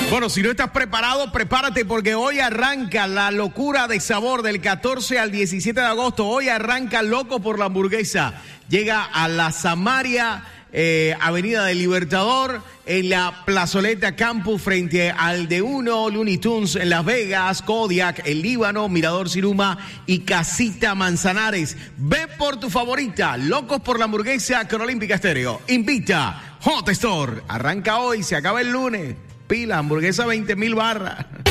Bueno, si no estás preparado, prepárate porque hoy arranca la locura de sabor del 14 al 17 de agosto. Hoy arranca Loco por la Hamburguesa. Llega a la Samaria, Avenida del Libertador, en la Plazoleta Campus frente al D1, Looney Tunes en Las Vegas, Kodiak, El Líbano, Mirador Siruma y Casita Manzanares. Ve por tu favorita, Locos por la Hamburguesa con Olímpica Estéreo. Invita Hot Store. Arranca hoy, se acaba el lunes. Pila, hamburguesa 20,000 barras.